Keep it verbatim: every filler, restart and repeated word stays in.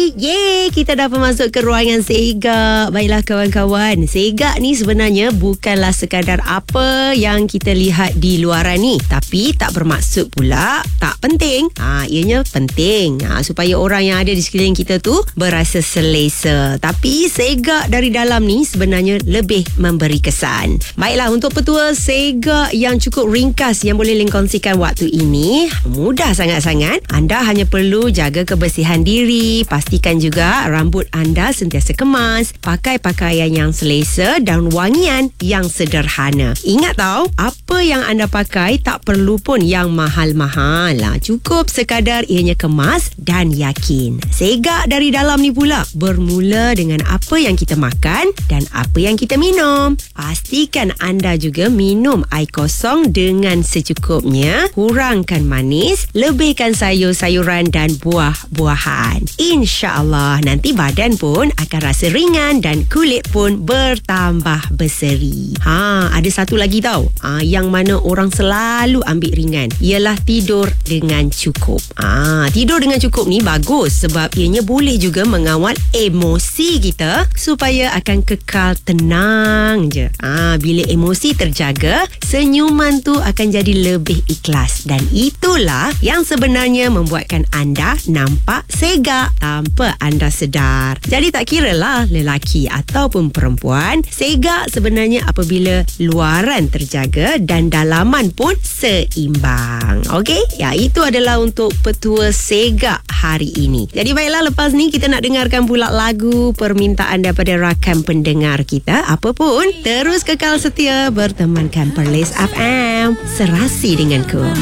Yeay, kita dah masuk ke ruangan segak. Baiklah kawan-kawan, segak ni sebenarnya bukanlah sekadar apa yang kita lihat di luaran ni, tapi tak bermaksud pula tak penting. Ha, ianya penting ha, supaya orang yang ada di sekeliling kita tu berasa selesa. Tapi segak dari dalam ni sebenarnya lebih memberi kesan. Baiklah, untuk petua segak yang cukup ringkas yang boleh Lin kongsikan waktu ini, mudah sangat-sangat. Anda hanya perlu jaga kebersihan diri, pastikan juga rambut anda sentiasa kemas, pakai pakaian yang selesa dan wangian yang sederhana. Ingat tau, apa yang anda pakai tak perlu pun yang mahal-mahal lah. Cukup sekadar ianya kemas dan yakin. Segak dari dalam ni pula bermula dengan apa yang kita makan dan apa yang kita minum. Pastikan anda juga minum air kosong dengan secukupnya. Kurangkan manis, lebihkan sayur-sayuran dan buah-buahan. InsyaAllah nanti badan pun akan rasa ringan dan kulit pun bertambah berseri. Ha, ada satu lagi tau, ha, yang mana orang selalu ambil ringan, ialah tidur dengan cukup. Ha, tidur dengan cukup ni bagus sebab ianya boleh juga mengawal emosi kita supaya akan kekal tenang je. Ha, bila emosi terjaga, senyuman tu akan jadi lebih ikhlas, dan itulah yang sebenarnya membuatkan anda nampak segak tanpa anda sedar. Jadi tak kira lah lelaki ataupun perempuan, segak sebenarnya apabila luaran terjaga dan dalaman pun seimbang. Okey? Ya, itu adalah untuk petua segak hari ini. Jadi baiklah, lepas ni kita nak dengarkan pula lagu permintaan daripada rakan pendengar kita. Apapun, terus kekal setia bertemankan Perlis F M. Serasi denganku.